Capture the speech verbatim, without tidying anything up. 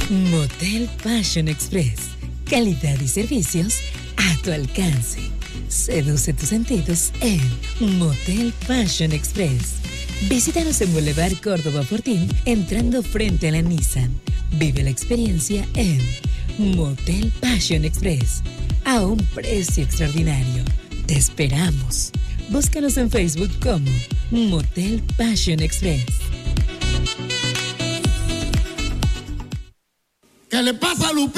Motel Passion Express. Calidad y servicios a tu alcance. Seduce tus sentidos en Motel Passion Express. Visítanos en Boulevard Córdoba Fortín, entrando frente a la Nissan. Vive la experiencia en Motel Passion Express, a un precio extraordinario. Te esperamos. Búscanos en Facebook como Motel Passion Express. ¿Qué le pasa a Lupe?